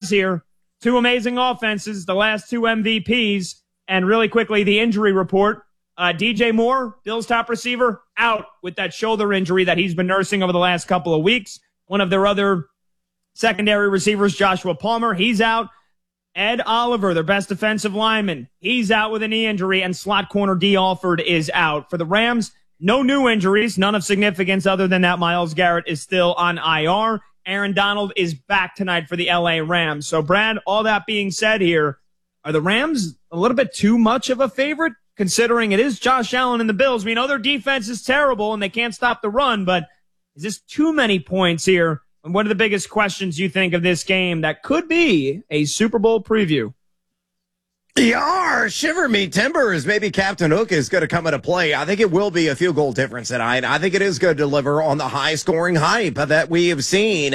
here. Two amazing offenses, the last two MVPs, and really quickly, the injury report. DJ Moore, Bills' top receiver, out with that shoulder injury that he's been nursing over the last couple of weeks. One of their other secondary receivers, Joshua Palmer, he's out. Ed Oliver, their best defensive lineman, he's out with a knee injury, and slot corner D. Alford is out. For the Rams, no new injuries, none of significance other than that Myles Garrett is still on IR. Aaron Donald is back tonight for the LA Rams. So, Brad, all that being said here, are the Rams a little bit too much of a favorite, considering it is Josh Allen and the Bills? We know their defense is terrible and they can't stop the run, but is this too many points here? And what are the biggest questions you think of this game that could be a Super Bowl preview? Shiver me timbers. Maybe Captain Hook is going to come into play. I think it will be a field goal difference tonight. I think it is going to deliver on the high scoring hype that we have seen.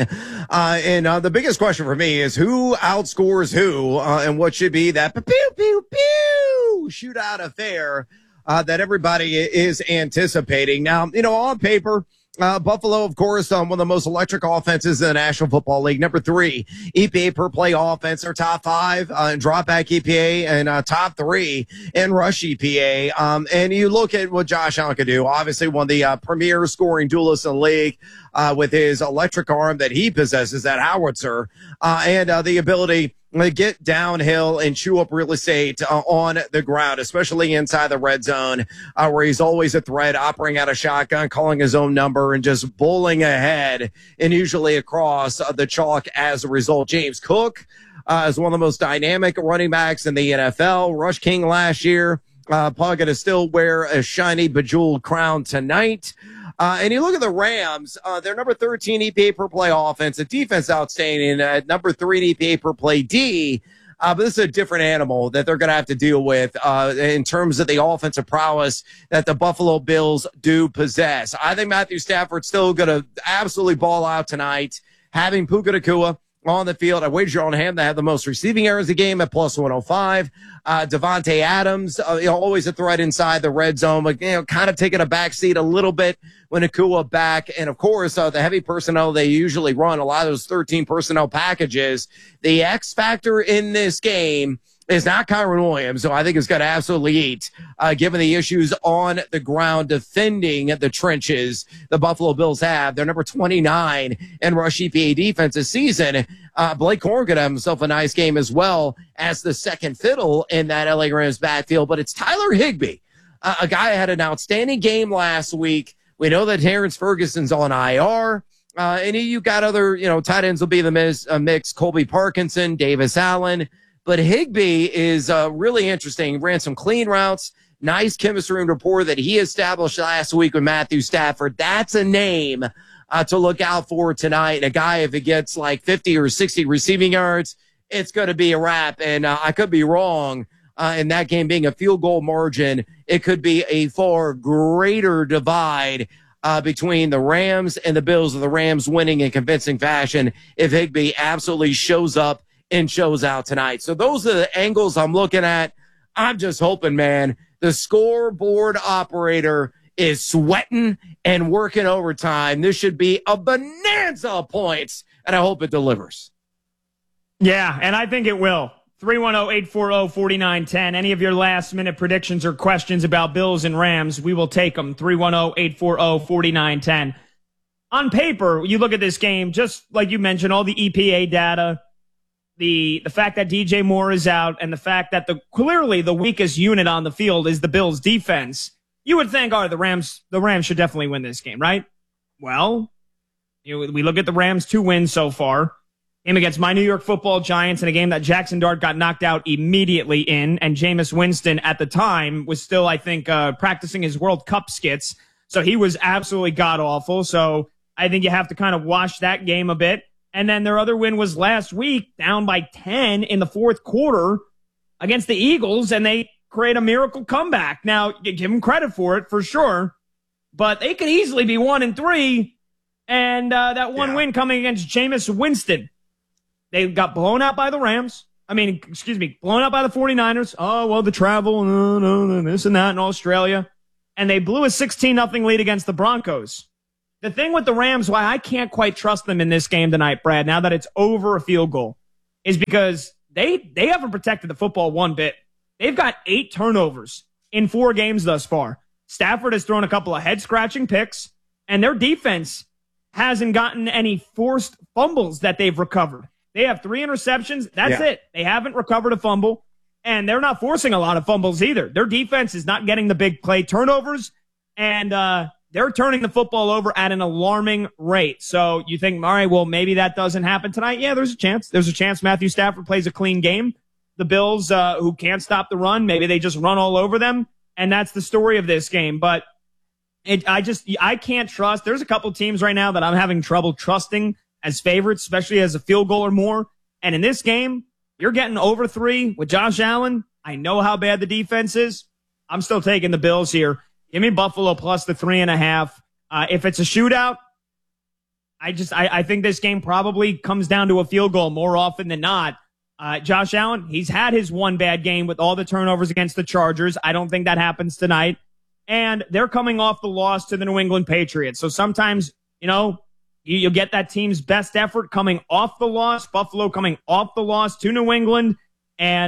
And the biggest question for me is who outscores who, and what should be that pew, pew, pew shootout affair that everybody is anticipating. Now, on paper, Buffalo, of course, one of the most electric offenses in the National Football League. Number 3, EPA per play offense. They're top 5 in drop back EPA and top 3 in rush EPA. And you look at what Josh Allen could do. Obviously, one of the premier scoring duelists in the league with his electric arm that he possesses, that howitzer, and the ability to get downhill and chew up real estate on the ground, especially inside the red zone, where he's always a threat, operating out a shotgun, calling his own number, and just bowling ahead and usually across the chalk as a result. James Cook is one of the most dynamic running backs in the NFL. Rush King last year. Probably going to still wear a shiny, bejeweled crown tonight. And you look at the Rams, they're number 13 EPA per play offense. The defense outstanding at number 3 in EPA per play D. But this is a different animal that they're going to have to deal with in terms of the offensive prowess that the Buffalo Bills do possess. I think Matthew Stafford's still going to absolutely ball out tonight, having Puka Nacua on the field. I wager on him to have the most receiving yards of the game at plus 105. Devontae Adams, always a threat inside the red zone, but, kind of taking a backseat a little bit when Nacua back. And, of course, the heavy personnel they usually run, a lot of those 13 personnel packages. The X factor in this game is not Kyron Williams, so I think it's going to absolutely eat, given the issues on the ground defending the trenches the Buffalo Bills have. They're number 29 in rush EPA defense this season. Blake Corum could have himself a nice game as well as the second fiddle in that LA Rams backfield, but it's Tyler Higbee, a guy who had an outstanding game last week. We know that Terrence Ferguson's on IR. And you got other, tight ends will be the mix, Colby Parkinson, Davis Allen. But Higbee is really interesting. Ran some clean routes, nice chemistry and rapport that he established last week with Matthew Stafford. That's a name to look out for tonight. And a guy, if it gets like 50 or 60 receiving yards, it's going to be a wrap. And I could be wrong in that game being a field goal margin. It could be a far greater divide between the Rams and the Bills, of the Rams winning in convincing fashion if Higbee absolutely shows up and shows out tonight. So those are the angles I'm looking at. I'm just hoping, man, the scoreboard operator is sweating and working overtime. This should be a bonanza of points, and I hope it delivers. Yeah, and I think it will. 310-840-4910. Any of your last-minute predictions or questions about Bills and Rams, we will take them. 310-840-4910. On paper, you look at this game, just like you mentioned, all the EPA data, the fact that DJ Moore is out, and the fact that clearly the weakest unit on the field is the Bills' defense, you would think, all right, the Rams should definitely win this game, right? Well, we look at the Rams' 2 wins so far. Game against my New York Football Giants in a game that Jackson Dart got knocked out immediately in, and Jameis Winston at the time was still, I think, practicing his World Cup skits. So he was absolutely god-awful. So I think you have to kind of wash that game a bit. And then their other win was last week, down by 10 in the fourth quarter against the Eagles, and they create a miracle comeback. Now, give them credit for it, for sure, but they could easily be 1-3, and that one win coming against Jameis Winston. They got blown out by the Rams. Blown out by the 49ers. Oh, well, the travel, this and that in Australia. And they blew a 16-0 lead against the Broncos. The thing with the Rams, why I can't quite trust them in this game tonight, Brad, now that it's over a field goal, is because they haven't protected the football one bit. They've got 8 turnovers in 4 games thus far. Stafford has thrown a couple of head-scratching picks, and their defense hasn't gotten any forced fumbles that they've recovered. They have 3 interceptions. That's it. They haven't recovered a fumble, and they're not forcing a lot of fumbles either. Their defense is not getting the big play turnovers, and they're turning the football over at an alarming rate. So you think, all right, well, maybe that doesn't happen tonight. Yeah, there's a chance. There's a chance Matthew Stafford plays a clean game. The Bills, who can't stop the run, maybe they just run all over them, and that's the story of this game. But I can't trust. There's a couple teams right now that I'm having trouble trusting as favorites, especially as a field goal or more. And in this game, you're getting over 3 with Josh Allen. I know how bad the defense is. I'm still taking the Bills here. Give me Buffalo plus the 3.5. If it's a shootout, I think this game probably comes down to a field goal more often than not. Josh Allen, he's had his one bad game with all the turnovers against the Chargers. I don't think that happens tonight. And they're coming off the loss to the New England Patriots. So sometimes, you get that team's best effort coming off the loss. Buffalo coming off the loss to New England. And,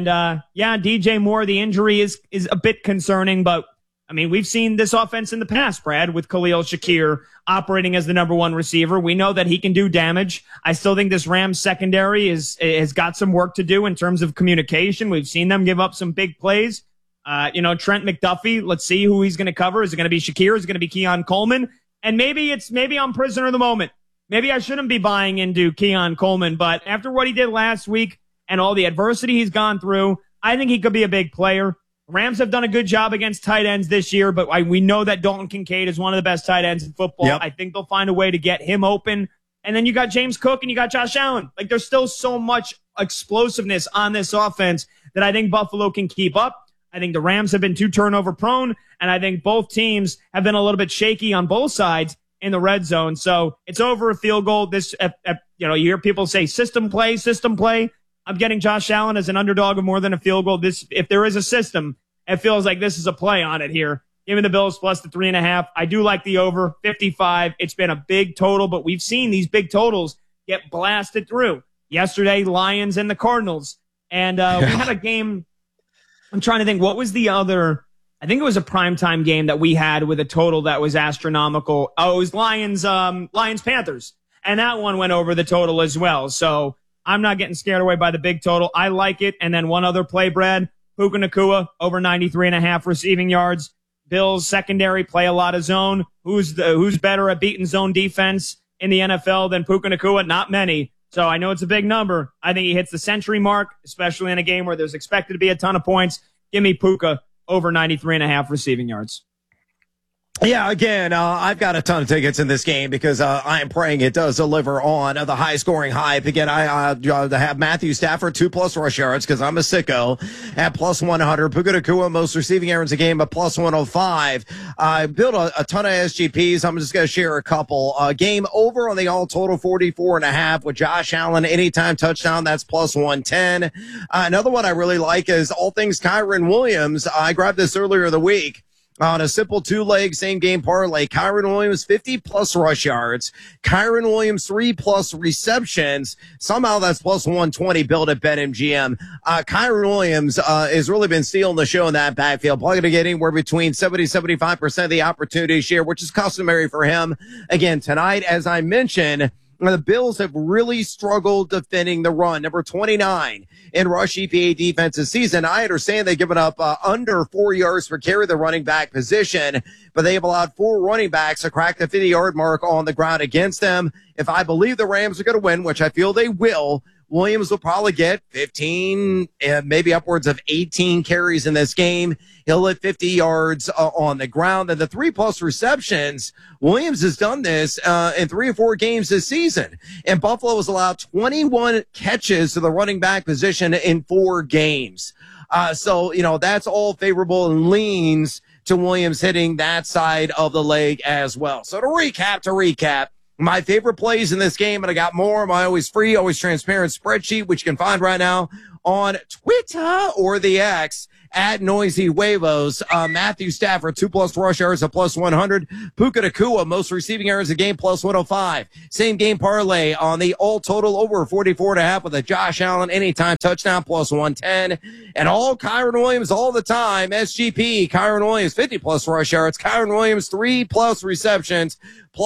DJ Moore, the injury is a bit concerning, but I mean, we've seen this offense in the past, Brad, with Khalil Shakir operating as the number 1 receiver. We know that he can do damage. I still think this Rams secondary has got some work to do in terms of communication. We've seen them give up some big plays. Trent McDuffie, let's see who he's going to cover. Is it going to be Shakir? Is it going to be Keon Coleman? And maybe I'm prisoner of the moment. Maybe I shouldn't be buying into Keon Coleman, but after what he did last week and all the adversity he's gone through, I think he could be a big player. Rams have done a good job against tight ends this year, but we know that Dalton Kincaid is one of the best tight ends in football. Yep. I think they'll find a way to get him open. And then you got James Cook and you got Josh Allen. Like, there's still so much explosiveness on this offense that I think Buffalo can keep up. I think the Rams have been too turnover prone, and I think both teams have been a little bit shaky on both sides in the red zone. So it's over a field goal. You hear people say system play. I'm getting Josh Allen as an underdog of more than a field goal. If there is a system, it feels like this is a play on it here. Give me the Bills plus the 3.5. I do like the over 55. It's been a big total, but we've seen these big totals get blasted through. Yesterday, Lions and the Cardinals. And we had a game. I'm trying to think, what was the other? I think it was a primetime game that we had with a total that was astronomical. Oh, it was Lions-Panthers. And that one went over the total as well. So I'm not getting scared away by the big total. I like it. And then one other play, Brad. Puka Nacua, over 93.5 receiving yards. Bills secondary play a lot of zone. Who's better at beating zone defense in the NFL than Puka Nacua? Not many. So I know it's a big number. I think he hits the century mark, especially in a game where there's expected to be a ton of points. Give me Puka over 93.5 receiving yards. Yeah, again, I've got a ton of tickets in this game because I am praying it does deliver on the high-scoring hype. Again, I have Matthew Stafford 2+ rush yards because I'm a sicko at plus 100. Puka Nacua, most receiving yards a game at plus 105. I built a ton of SGPs. I'm just going to share a couple. Game over on the all-total 44.5 with Josh Allen anytime touchdown. That's plus 110. Another one I really like is all things Kyren Williams. I grabbed this earlier in the week. On a simple 2-leg same game parlay, Kyren Williams 50+ rush yards, Kyren Williams 3+ receptions. Somehow that's plus 120 built at BetMGM. Kyren Williams has really been stealing the show in that backfield. Probably going to get anywhere between 70-75% of the opportunity share, which is customary for him. Again, tonight, as I mentioned, the Bills have really struggled defending the run. Number 29 in rush EPA defense this season. I understand they've given up under 4 yards per carry, the running back position, but they have allowed 4 running backs to crack the 50-yard mark on the ground against them. If I believe the Rams are going to win, which I feel they will, Williams will probably get 15 and maybe upwards of 18 carries in this game. He'll hit 50 yards on the ground. And the 3+ receptions, Williams has done this in 3 or 4 games this season. And Buffalo has allowed 21 catches to the running back position in 4 games. So, that's all favorable and leans to Williams hitting that side of the leg as well. So to recap, my favorite plays in this game, and I got more, my always free, always transparent spreadsheet, which you can find right now on Twitter or the X at Noisy Huevos. Matthew Stafford, 2+ rush yards, a +100. Puka Nacua, most receiving yards a game, +105. Same game parlay on the all total over 44.5 with a Josh Allen anytime touchdown, +110. And all Kyron Williams all the time. SGP, Kyron Williams, 50+ rush yards. Kyron Williams, 3+ receptions,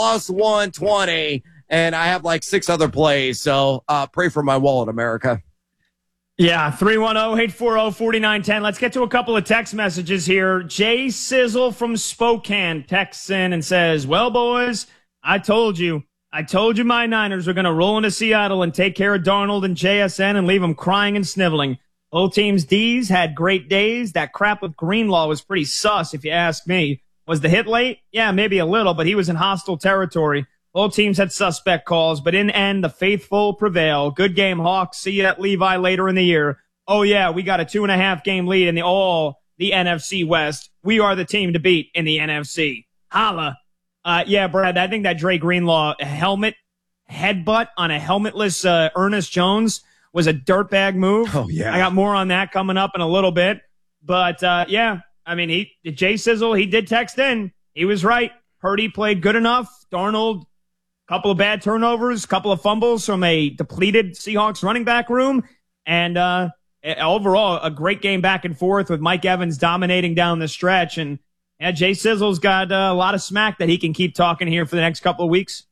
+120. And I have like 6 other plays. So pray for my wallet, America. Yeah, 310-840-4910. Let's get to a couple of text messages here. Jay Sizzle from Spokane texts in and says, well, boys, I told you my Niners are going to roll into Seattle and take care of Darnold and JSN and leave them crying and sniveling. Both teams' D's had great days. That crap with Greenlaw was pretty sus, if you ask me. Was the hit late? Yeah, maybe a little, but he was in hostile territory. Both teams had suspect calls, but in the end, the faithful prevail. Good game, Hawks. See you at Levi later in the year. Oh, yeah, we got a 2.5 game lead in the NFC West. We are the team to beat in the NFC. Holla. Yeah, Brad, I think that Dre Greenlaw helmet headbutt on a helmetless Ernest Jones was a dirtbag move. Oh, yeah. I got more on that coming up in a little bit. But, yeah, I mean, Jay Sizzle, he did text in. He was right. Purdy played good enough. Darnold, couple of bad turnovers, couple of fumbles from a depleted Seahawks running back room, and overall a great game back and forth with Mike Evans dominating down the stretch. And Jay Sizzle's got a lot of smack that he can keep talking here for the next couple of weeks.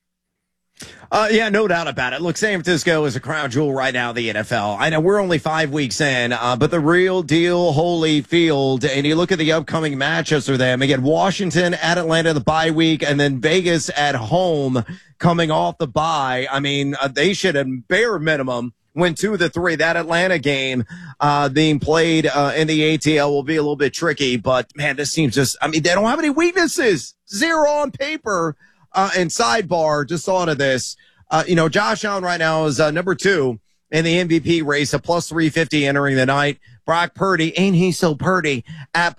Yeah, no doubt about it. Look, San Francisco is a crown jewel right now in the NFL. I know we're only 5 weeks in, but the real deal, Holyfield, and you look at the upcoming matchups for them. Again, Washington at Atlanta, the bye week, and then Vegas at home coming off the bye. I mean, they should, at bare minimum, win 2 of the 3. That Atlanta game being played in the ATL will be a little bit tricky, but, man, this team's just, I mean, they don't have any weaknesses. 0 on paper. And sidebar, just thought of this. Josh Allen right now is number 2 in the MVP race, a +350 entering the night. Brock Purdy, ain't he so purdy, at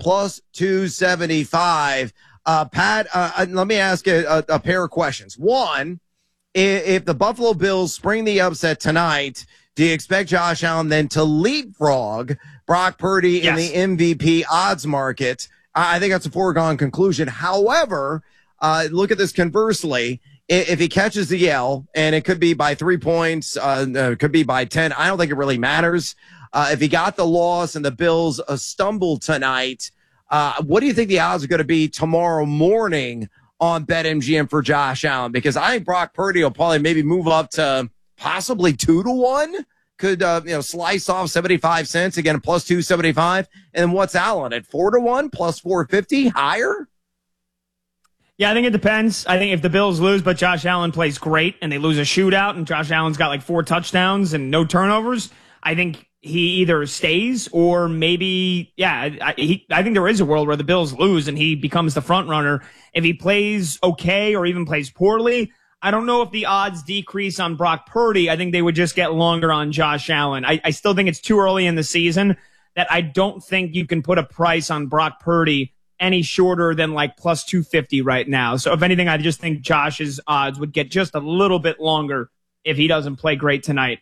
+275. Pat, let me ask you a pair of questions. One, if the Buffalo Bills spring the upset tonight, do you expect Josh Allen then to leapfrog Brock Purdy in the MVP odds market? I think that's a foregone conclusion. However, look at this conversely. If he catches the L, and it could be by 3 points, could be by 10, I don't think it really matters. If he got the loss and the Bills stumble tonight, what do you think the odds are going to be tomorrow morning on BetMGM for Josh Allen? Because I think Brock Purdy will probably maybe move up to possibly 2-1. Could, slice off 75 cents, again, +275. And what's Allen at 4-1, +450, higher? Yeah, I think it depends. I think if the Bills lose, but Josh Allen plays great, and they lose a shootout, and Josh Allen's got like 4 touchdowns and no turnovers, I think he either stays or maybe, I think there is a world where the Bills lose and he becomes the front runner. If he plays okay or even plays poorly, I don't know if the odds decrease on Brock Purdy. I think they would just get longer on Josh Allen. I still think it's too early in the season that I don't think you can put a price on Brock Purdy any shorter than like +250 right now. So if anything, I just think Josh's odds would get just a little bit longer if he doesn't play great tonight.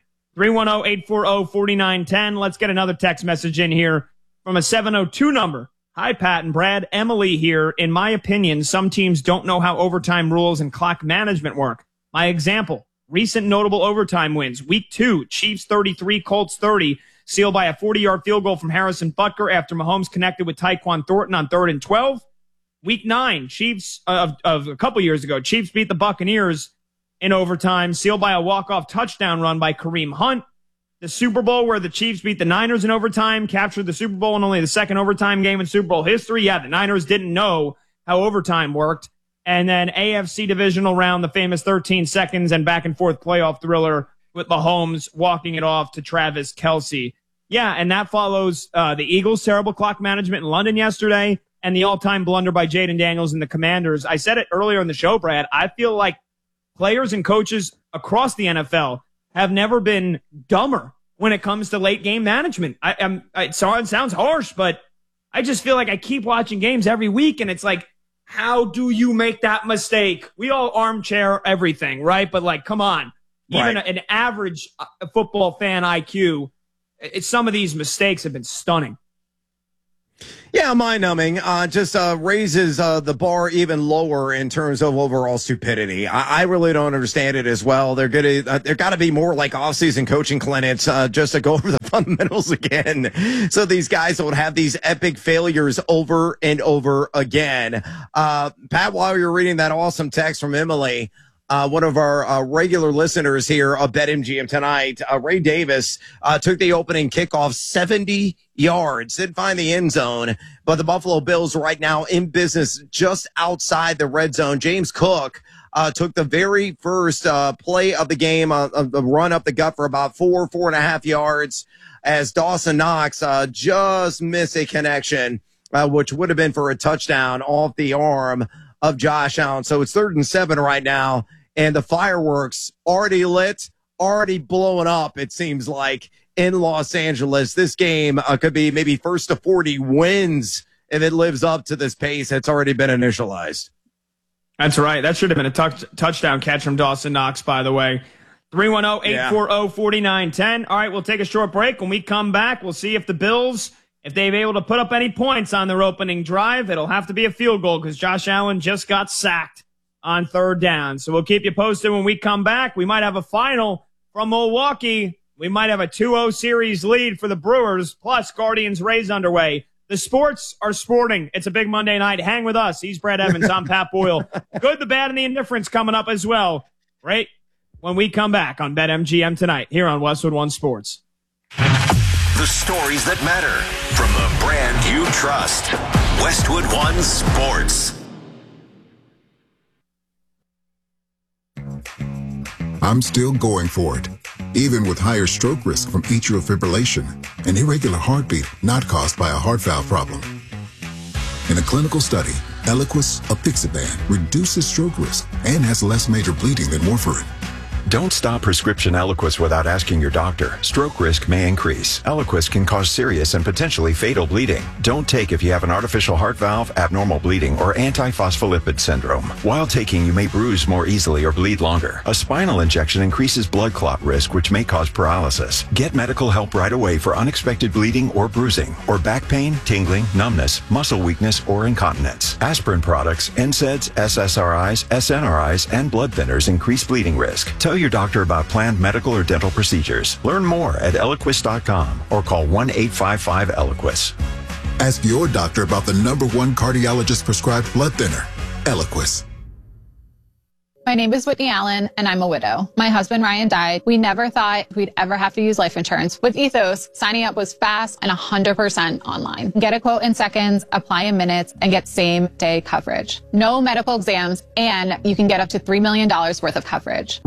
310-840-4910. Let's get another text message in here from a 702 number. Hi, Pat and Brad. Emily here. In my opinion, some teams don't know how overtime rules and clock management work. My example, recent notable overtime wins. Week 2, Chiefs 33, Colts 30. Sealed by a 40-yard field goal from Harrison Butker after Mahomes connected with Tyquan Thornton on 3rd and 12. Week 9, Chiefs of a couple years ago, Chiefs beat the Buccaneers in overtime, sealed by a walk-off touchdown run by Kareem Hunt. The Super Bowl where the Chiefs beat the Niners in overtime, captured the Super Bowl in only the second overtime game in Super Bowl history. Yeah, the Niners didn't know how overtime worked. And then AFC divisional round, the famous 13 seconds and back-and-forth playoff thriller with Mahomes walking it off to Travis Kelce. Yeah, and that follows the Eagles' terrible clock management in London yesterday and the all-time blunder by Jaden Daniels and the Commanders. I said it earlier in the show, Brad. I feel like players and coaches across the NFL have never been dumber when it comes to late-game management. It sounds harsh, but I just feel like I keep watching games every week, and it's like, how do you make that mistake? We all armchair everything, right? But, like, come on. Even an average football fan IQ, some of these mistakes have been stunning. Yeah, mind-numbing. Just raises the bar even lower in terms of overall stupidity. I really don't understand it as well. There got to be more like off-season coaching clinics just to go over the fundamentals again, so these guys don't have these epic failures over and over again. Pat, while you're reading that awesome text from Emily, one of our regular listeners here of BetMGM tonight, Ray Davis, took the opening kickoff 70 yards, didn't find the end zone, but the Buffalo Bills right now in business just outside the red zone. James Cook took the very first play of the game, a run up the gut for about 4.5 yards, as Dawson Knox just missed a connection, which would have been for a touchdown off the arm of Josh Allen. So it's 3rd and 7 right now, and the fireworks already lit, already blowing up, it seems like, in Los Angeles. This game could be maybe 1st to 40 wins if it lives up to this pace that's already been initialized. That's right. That should have been a touchdown catch from Dawson Knox, by the way. 310-840-4910. All right, we'll take a short break. When we come back, we'll see if the Bills, if they've able to put up any points on their opening drive. It'll have to be a field goal because Josh Allen just got sacked on 3rd down. So we'll keep you posted when we come back. We might have a final from Milwaukee. We might have a 2-0 series lead for the Brewers, plus Guardians-Rays underway. The sports are sporting. It's a big Monday night. Hang with us. He's Brad Evans. I'm Pat Boyle. Good, the bad, and the indifference coming up as well. Right when we come back on BetMGM tonight here on Westwood One Sports. The stories that matter from the brand you trust. Westwood One Sports. I'm still going for it, even with higher stroke risk from atrial fibrillation, an irregular heartbeat not caused by a heart valve problem. In a clinical study, Eliquis apixaban reduces stroke risk and has less major bleeding than warfarin. Don't stop prescription Eliquis without asking your doctor. Stroke risk may increase. Eliquis can cause serious and potentially fatal bleeding. Don't take if you have an artificial heart valve, abnormal bleeding, or antiphospholipid syndrome. While taking, you may bruise more easily or bleed longer. A spinal injection increases blood clot risk, which may cause paralysis. Get medical help right away for unexpected bleeding or bruising, or back pain, tingling, numbness, muscle weakness, or incontinence. Aspirin products, NSAIDs, SSRIs, SNRIs, and blood thinners increase bleeding risk. Tell your doctor about planned medical or dental procedures. Learn more at Eliquis.com or call 1-855-ELIQUIS. Ask your doctor about the #1 cardiologist prescribed blood thinner, Eliquis. My name is Whitney Allen, and I'm a widow. My husband, Ryan, died. We never thought we'd ever have to use life insurance. With Ethos, signing up was fast and 100% online. Get a quote in seconds, apply in minutes, and get same-day coverage. No medical exams, and you can get up to $3 million worth of coverage.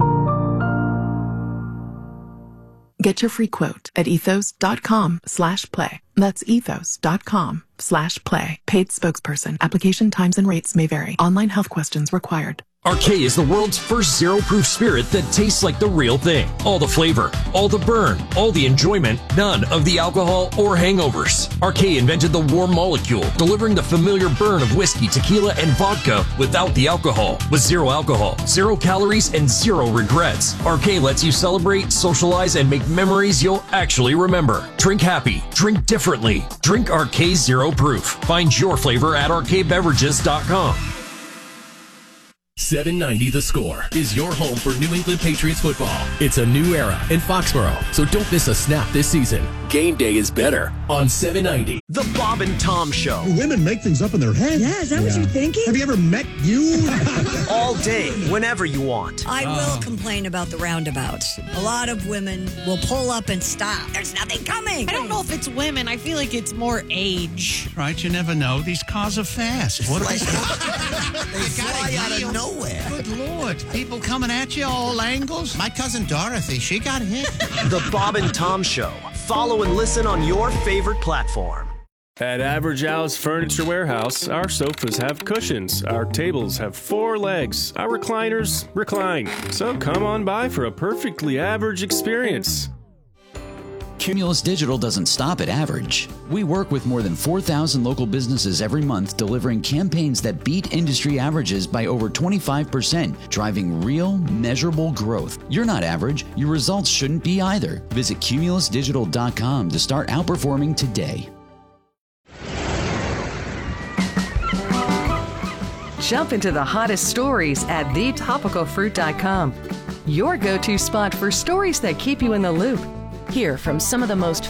Get your free quote at ethos.com/play. That's ethos.com/play. Paid spokesperson. Application times and rates may vary. Online health questions required. RK is the world's first zero-proof spirit that tastes like the real thing. All the flavor, all the burn, all the enjoyment, none of the alcohol or hangovers. RK invented the warm molecule, delivering the familiar burn of whiskey, tequila, and vodka without the alcohol. With zero alcohol, 0 calories, and 0 regrets. RK lets you celebrate, socialize, and make memories you'll actually remember. Drink happy. Drink differently. Drink RK Zero Proof. Find your flavor at rkbeverages.com. 790 The Score is your home for New England Patriots football. It's a new era in Foxborough, so don't miss a snap this season. Game day is better on 790. The Bob and Tom Show. Women make things up in their head. Yeah, is that what you're thinking? Have you ever met you? All day, whenever you want. I will complain about the roundabouts. A lot of women will pull up and stop. There's nothing coming. I don't know if it's women. I feel like it's more age. Right, you never know. These cars are fast. What are they? They fly out of nowhere. Good Lord. People coming at you all angles. My cousin Dorothy, she got hit. The Bob and Tom Show. Follow and listen on your favorite platform. At Average Al's Furniture Warehouse, our sofas have cushions, our tables have 4 legs, our recliners recline. So come on by for a perfectly average experience. Cumulus Digital doesn't stop at average. We work with more than 4,000 local businesses every month, delivering campaigns that beat industry averages by over 25%, driving real, measurable growth. You're not average. Your results shouldn't be either. Visit cumulusdigital.com to start outperforming today. Jump into the hottest stories at thetopicalfruit.com. Your go-to spot for stories that keep you in the loop. Hear from some of the most